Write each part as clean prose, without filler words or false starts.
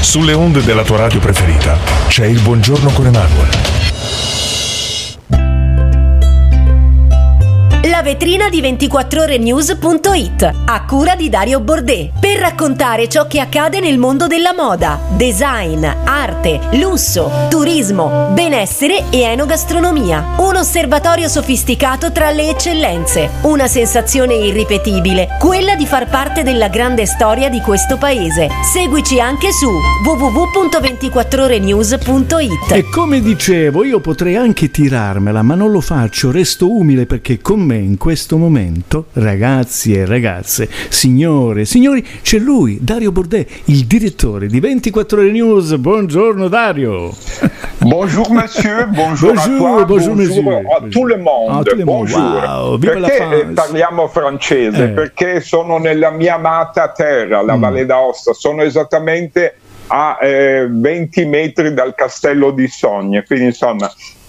Sulle onde della tua radio preferita c'è il Buongiorno con Emanuele. La vetrina di 24orenews.it, a cura di Dario Bordé, per raccontare ciò che accade nel mondo della moda, design, arte, lusso, turismo, benessere e enogastronomia. Un osservatorio sofisticato tra le eccellenze, una sensazione irripetibile, quella di far parte della grande storia di questo paese. Seguici anche su www.24orenews.it. E come dicevo, io potrei anche tirarmela, ma non lo faccio, resto umile, perché con me in questo momento, ragazzi e ragazze, signore e signori, c'è lui, Dario Bordé, il direttore di 24 Ore News. Buongiorno Dario. Bonjour monsieur, bonjour à toi, bonjour a tout le monde. Bonjour. Wow, viva la perché France. parliamo francese? Perché sono nella mia amata terra, la Valle d'Aosta, sono esattamente a 20 metri dal castello di Sogne, quindi insomma.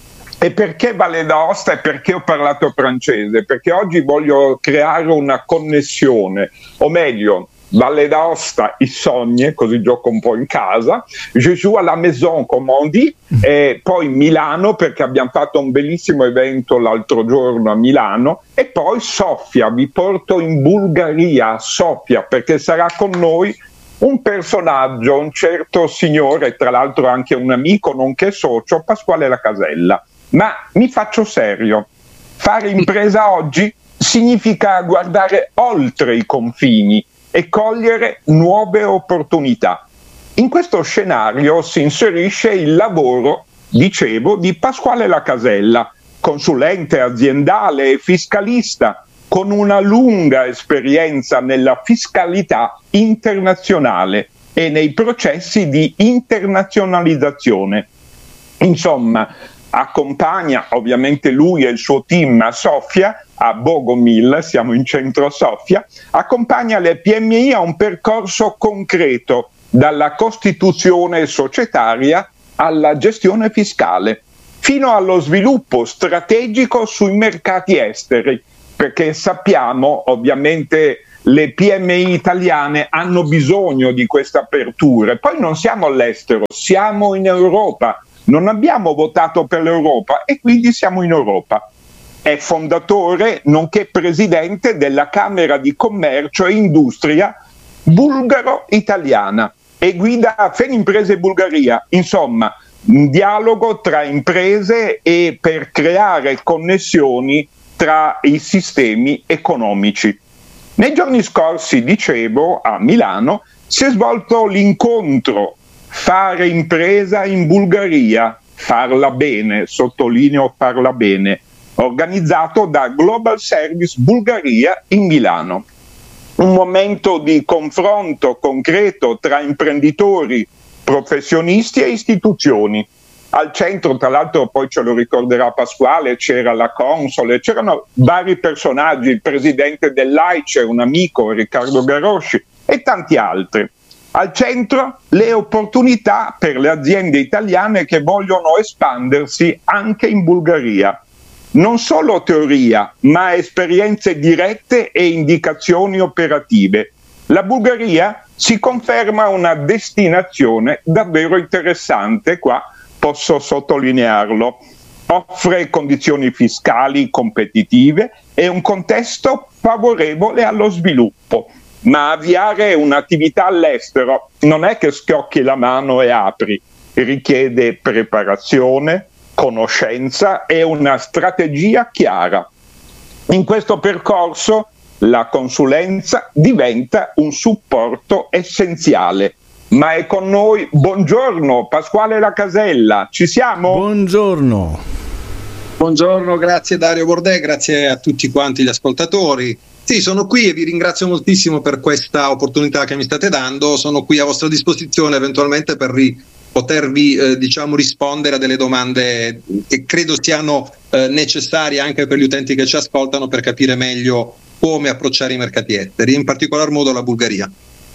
E perché Valle d'Aosta e perché ho parlato francese? Perché oggi voglio creare una connessione, o meglio, Valle d'Aosta, i Sogne, così gioco un po' in casa, je joue à la maison, come on dit, e poi Milano, perché abbiamo fatto un bellissimo evento l'altro giorno a Milano, e poi Sofia, vi porto in Bulgaria, a Sofia, perché sarà con noi un personaggio, un certo signore, tra l'altro anche un amico, nonché socio, Pasquale La Casella. Ma mi faccio serio, fare impresa oggi significa guardare oltre i confini e cogliere nuove opportunità. In questo scenario si inserisce il lavoro, dicevo, di Pasquale La Casella, consulente aziendale e fiscalista, con una lunga esperienza nella fiscalità internazionale e nei processi di internazionalizzazione. Insomma, accompagna ovviamente lui e il suo team a Sofia, a Bogomil, siamo in centro a Sofia, accompagna le PMI a un percorso concreto, dalla costituzione societaria alla gestione fiscale, fino allo sviluppo strategico sui mercati esteri, perché sappiamo ovviamente le PMI italiane hanno bisogno di questa apertura. Poi non siamo all'estero, siamo in Europa. Non abbiamo votato per l'Europa e quindi siamo in Europa. È fondatore nonché presidente della Camera di Commercio e Industria bulgaro-italiana e guida Fenimprese Bulgaria. Insomma, un dialogo tra imprese e per creare connessioni tra i sistemi economici. Nei giorni scorsi, dicevo, a Milano si è svolto l'incontro Fare impresa in Bulgaria, farla bene, sottolineo farla bene, organizzato da Global Service Bulgaria in Milano. Un momento di confronto concreto tra imprenditori, professionisti e istituzioni. Al centro, tra l'altro, poi ce lo ricorderà Pasquale, c'era la console, c'erano vari personaggi, il presidente dell'AICE, un amico, Riccardo Garosci, e tanti altri. Al centro le opportunità per le aziende italiane che vogliono espandersi anche in Bulgaria. Non solo teoria, ma esperienze dirette e indicazioni operative. La Bulgaria si conferma una destinazione davvero interessante, qua posso sottolinearlo. Offre condizioni fiscali competitive e un contesto favorevole allo sviluppo. Ma avviare un'attività all'estero non è che schiocchi la mano e apri, richiede preparazione, conoscenza e una strategia chiara. In questo percorso la consulenza diventa un supporto essenziale. Ma è con noi, buongiorno Pasquale La Casella, ci siamo? Buongiorno. Buongiorno, grazie Dario Bordé, grazie a tutti quanti gli ascoltatori. Sì, sono qui e vi ringrazio moltissimo per questa opportunità che mi state dando. Sono qui a vostra disposizione eventualmente per potervi rispondere a delle domande che credo siano necessarie anche per gli utenti che ci ascoltano per capire meglio come approcciare i mercati esteri, in particolar modo la Bulgaria.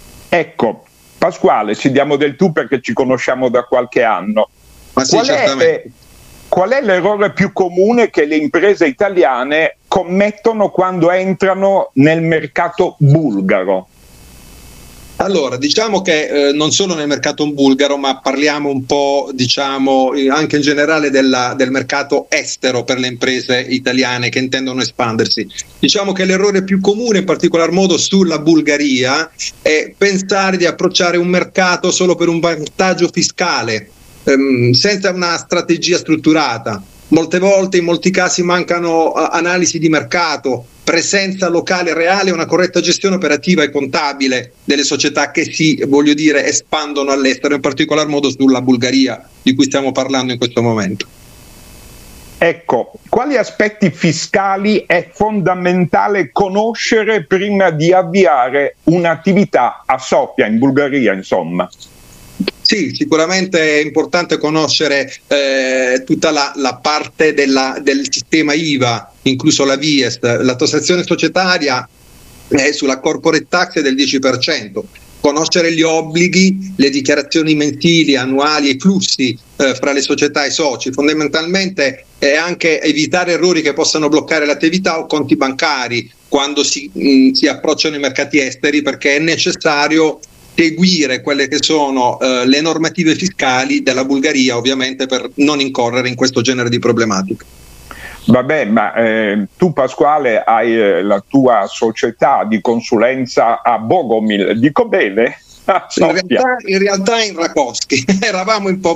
Ecco, Pasquale, ci diamo del tu perché ci conosciamo da qualche anno. Ma sì, certamente. Qual è l'errore più comune che le imprese italiane commettono quando entrano nel mercato bulgaro? Allora, diciamo che non solo nel mercato bulgaro, ma parliamo un po', diciamo, anche in generale del mercato estero per le imprese italiane che intendono espandersi. Diciamo che l'errore più comune, in particolar modo sulla Bulgaria, è pensare di approcciare un mercato solo per un vantaggio fiscale, senza una strategia strutturata. Molte volte, in molti casi, mancano analisi di mercato, presenza locale reale e una corretta gestione operativa e contabile delle società che espandono all'estero, in particolar modo sulla Bulgaria, di cui stiamo parlando in questo momento. Ecco, quali aspetti fiscali è fondamentale conoscere prima di avviare un'attività a Sofia, in Bulgaria, insomma? Sì, sicuramente è importante conoscere tutta la parte del sistema IVA, incluso la VIES. La tassazione societaria è sulla corporate tax è del 10%. Conoscere gli obblighi, le dichiarazioni mensili, annuali e i flussi fra le società e i soci. Fondamentalmente è anche evitare errori che possano bloccare l'attività o conti bancari quando si approcciano i mercati esteri, perché è necessario seguire quelle che sono le normative fiscali della Bulgaria, ovviamente, per non incorrere in questo genere di problematiche. Vabbè, ma tu, Pasquale, hai la tua società di consulenza a Bogomil, dico bene? In realtà in Rakowski eravamo un po'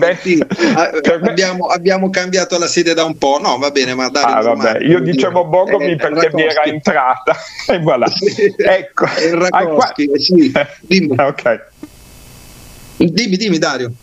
abbiamo cambiato la sede da un po', no, va bene, ma vabbè, io dicevo Bogomil perché mi era entrata e voilà. Ecco, Rakowski, sì. Dimmi. Ok. Dimmi Dario.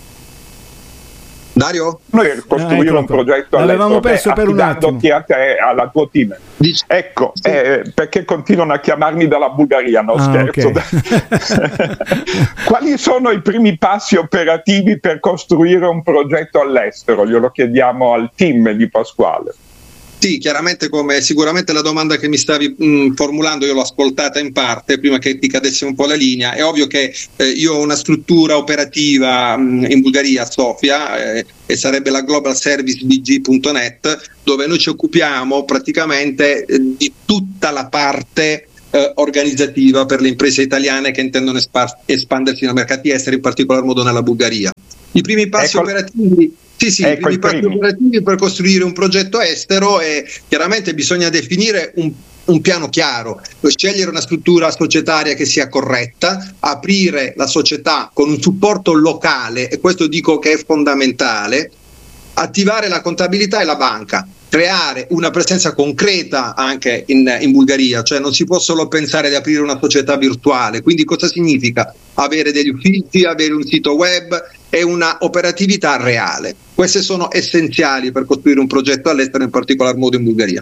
Noi costruire un progetto l'avevamo perso per un attimo, a te, alla tua team. Ecco, sì. Perché continuano a chiamarmi dalla Bulgaria, no scherzo. Okay. Quali sono i primi passi operativi per costruire un progetto all'estero? Glielo chiediamo al team di Pasquale. Sì, chiaramente, come sicuramente la domanda che mi stavi formulando io l'ho ascoltata in parte prima che ti cadesse un po' la linea. È ovvio che io ho una struttura operativa in Bulgaria, a Sofia, e sarebbe la globalservicebg.net, dove noi ci occupiamo praticamente di tutta la parte organizzativa per le imprese italiane che intendono espandersi nei mercati esteri, in particolar modo nella Bulgaria. I primi passi operativi. Sì, i primi passi operativi per costruire un progetto estero, e chiaramente bisogna definire un piano chiaro, scegliere una struttura societaria che sia corretta, aprire la società con un supporto locale, e questo dico che è fondamentale, attivare la contabilità e la banca, creare una presenza concreta anche in Bulgaria, cioè non si può solo pensare di aprire una società virtuale. Quindi cosa significa? Avere degli uffici, avere un sito web e una operatività reale. Queste sono essenziali per costruire un progetto all'estero, in particolar modo in Bulgaria.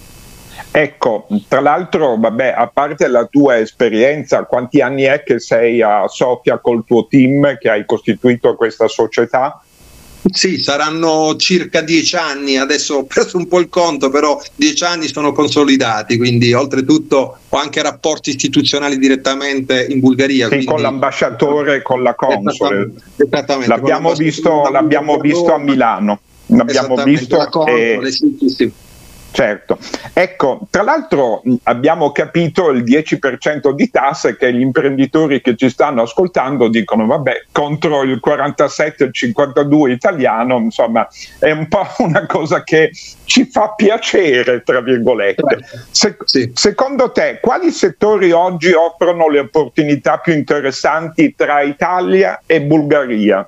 Ecco, tra l'altro, vabbè, a parte la tua esperienza, quanti anni è che sei a Sofia col tuo team, che hai costituito questa società? Sì, saranno circa 10 anni, adesso ho perso un po' il conto, però 10 anni sono consolidati, quindi oltretutto ho anche rapporti istituzionali direttamente in Bulgaria. Sì, quindi con l'ambasciatore, con la console. Esattamente. L'abbiamo visto a Milano. L'abbiamo visto la console, sì. Certo, ecco, tra l'altro abbiamo capito il 10% di tasse che gli imprenditori che ci stanno ascoltando dicono vabbè, contro il 47, il 52 italiano, insomma è un po' una cosa che ci fa piacere, tra virgolette. Secondo te quali settori oggi offrono le opportunità più interessanti tra Italia e Bulgaria?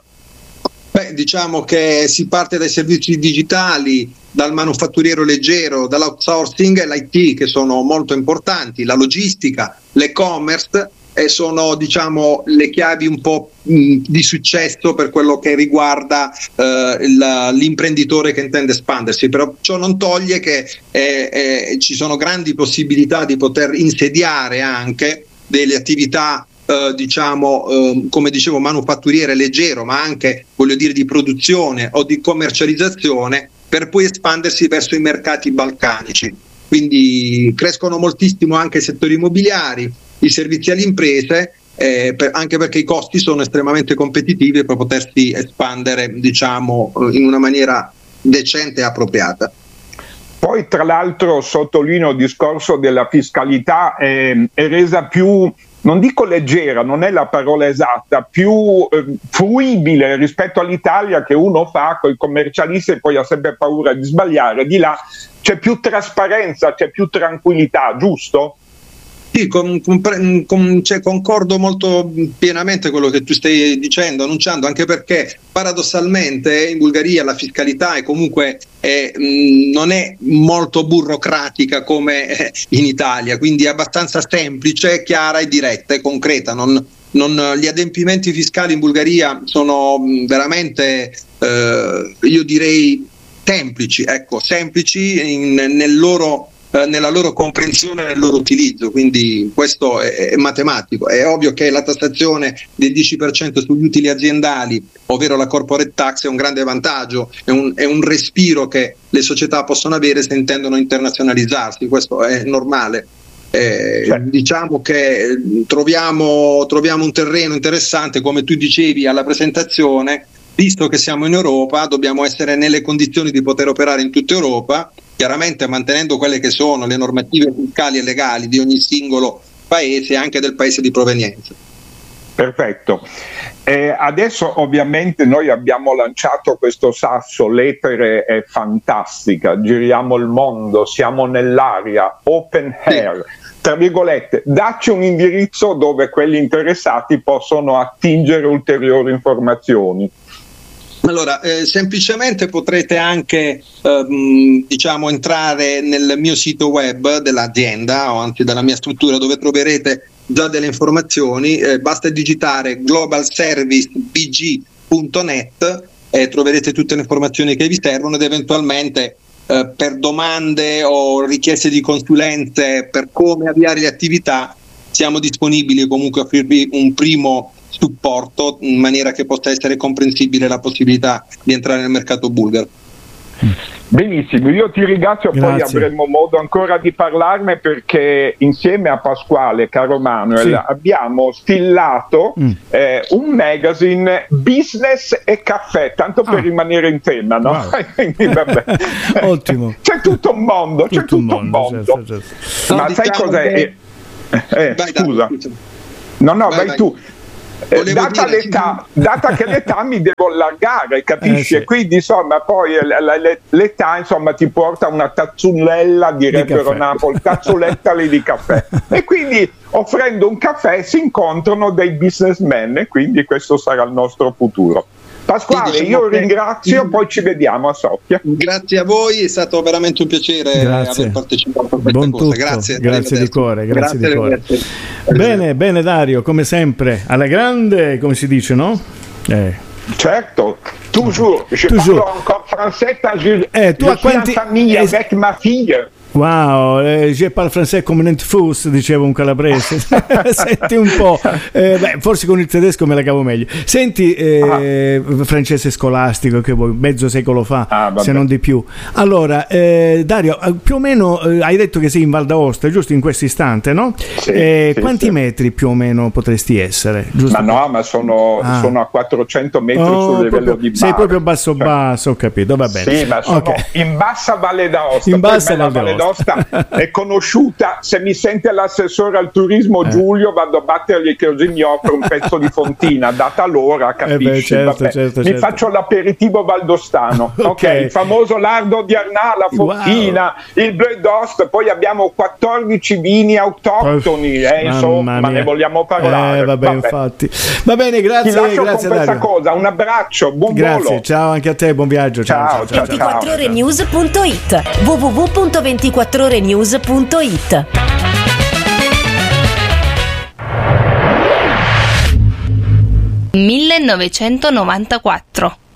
Diciamo che si parte dai servizi digitali, dal manufatturiero leggero, dall'outsourcing e l'IT, che sono molto importanti, la logistica, l'e-commerce, e sono, diciamo, le chiavi un po' di successo per quello che riguarda l'imprenditore che intende espandersi. Però ciò non toglie che ci sono grandi possibilità di poter insediare anche delle attività come dicevo, manufatturiere leggero, ma anche, voglio dire, di produzione o di commercializzazione, per poi espandersi verso i mercati balcanici. Quindi crescono moltissimo anche i settori immobiliari, i servizi alle imprese, anche perché i costi sono estremamente competitivi per potersi espandere, diciamo, in una maniera decente e appropriata. Poi tra l'altro sottolineo il discorso della fiscalità, è resa più non dico leggera, non è la parola esatta, più fruibile rispetto all'Italia, che uno fa con i commercialisti e poi ha sempre paura di sbagliare. Di là c'è più trasparenza, c'è più tranquillità, giusto? Sì, concordo molto pienamente quello che tu stai dicendo, annunciando, anche perché paradossalmente in Bulgaria la fiscalità è comunque non è molto burocratica come in Italia, quindi è abbastanza semplice, chiara e diretta e concreta. Gli adempimenti fiscali in Bulgaria sono veramente, io direi, semplici nella loro comprensione e nel loro utilizzo, quindi questo è matematico. È ovvio che la tassazione del 10% sugli utili aziendali, ovvero la corporate tax, è un grande vantaggio, è un respiro che le società possono avere se intendono internazionalizzarsi, questo è normale. Diciamo che troviamo un terreno interessante, come tu dicevi alla presentazione. Visto che siamo in Europa, dobbiamo essere nelle condizioni di poter operare in tutta Europa, chiaramente mantenendo quelle che sono le normative fiscali e legali di ogni singolo paese e anche del paese di provenienza. Perfetto. Adesso ovviamente noi abbiamo lanciato questo sasso, l'etere è fantastica, giriamo il mondo, siamo nell'aria, open air. Tra virgolette, dacci un indirizzo dove quelli interessati possono attingere ulteriori informazioni. Allora, semplicemente potrete anche entrare nel mio sito web dell'azienda, o anzi della mia struttura, dove troverete già delle informazioni. Basta digitare globalservicebg.net e troverete tutte le informazioni che vi servono, ed eventualmente per domande o richieste di consulenze per come avviare le attività siamo disponibili comunque a offrirvi un primo supporto in maniera che possa essere comprensibile la possibilità di entrare nel mercato bulgaro. Benissimo, io ti ringrazio. Grazie. Poi avremo modo ancora di parlarne, perché insieme a Pasquale, caro Manuel, abbiamo stillato un magazine business e caffè, tanto per rimanere in tema, no? Wow. Quindi, vabbè. Ottimo. C'è tutto un mondo, certo. Ma sai cos'è? Scusa. Vai tu. Data che l'età mi devo allargare, capisci? E quindi insomma poi l'età insomma ti porta una tazzulella, direbbero Napoli, tazzoletta lì di caffè. E quindi offrendo un caffè si incontrano dei businessmen, e quindi questo sarà il nostro futuro. Pasquale, io ringrazio, poi ci vediamo a Sofia. Grazie a voi, è stato veramente un piacere aver partecipato a questa cosa. Grazie di cuore, grazie di cuore. Bene Dario, come sempre, alla grande, come si dice, no? Certo, toujours. Je parle encore français parce que je suis en famille avec ma fille. Wow, je parle français come un fus, diceva un calabrese. Senti un po', forse con il tedesco me la cavo meglio. Senti, francese scolastico, che vuoi, mezzo secolo fa, se non di più. Allora, Dario, più o meno hai detto che sei in Val d'Aosta, giusto in questo istante, no? Quanti metri più o meno potresti essere? Giusto? Ma sono a 400 metri sul livello di mare. Sei proprio basso, ho capito, va bene. Sì, ma sono in bassa Valle d'Aosta. In bassa Valle d'Aosta. È conosciuta, se mi sente l'assessore al turismo Giulio vado a battergli così mi offre un pezzo di fontina, data l'ora, capisci? Certo. Mi faccio l'aperitivo valdostano. Okay. Il famoso lardo di Arnà, la fontina, il Bleu d'Ost, poi abbiamo 14 vini autoctoni, insomma, ne vogliamo parlare. Infatti. Va bene, grazie. Ti lascio grazie con questa cosa, un abbraccio, buon volo. Ciao anche a te, buon viaggio. Ciao. 24orenews.it www.24orenews.it 1994